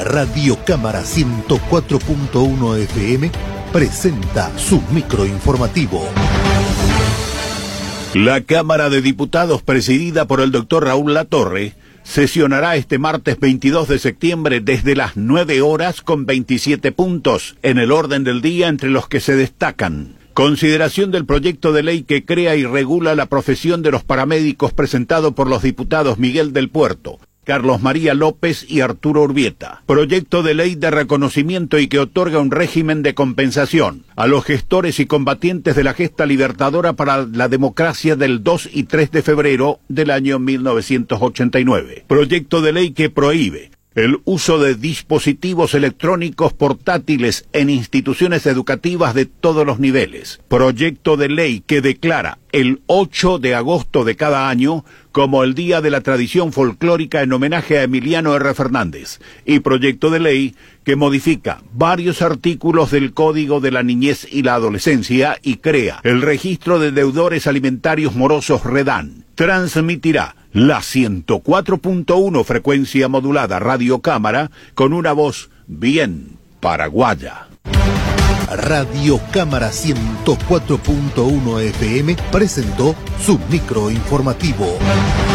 Radio Cámara 104.1 FM presenta su microinformativo. La Cámara de Diputados, presidida por el doctor Raúl Latorre, sesionará este martes 22 de septiembre desde las 9 horas con 27 puntos en el orden del día, entre los que se destacan: consideración del proyecto de ley que crea y regula la profesión de los paramédicos, presentado por los diputados Miguel del Puerto, Carlos María López y Arturo Urbieta; proyecto de ley de reconocimiento y que otorga un régimen de compensación a los gestores y combatientes de la gesta libertadora para la democracia del 2 y 3 de febrero del año 1989; proyecto de ley que prohíbe el uso de dispositivos electrónicos portátiles en instituciones educativas de todos los niveles; proyecto de ley que declara el 8 de agosto de cada año como el Día de la Tradición Folclórica en homenaje a Emiliano R. Fernández; y proyecto de ley que modifica varios artículos del Código de la Niñez y la Adolescencia y crea el Registro de Deudores Alimentarios Morosos REDAN. Transmitirá la 104.1 frecuencia modulada Radio Cámara con una voz bien paraguaya. Radio Cámara 104.1 FM presentó su microinformativo.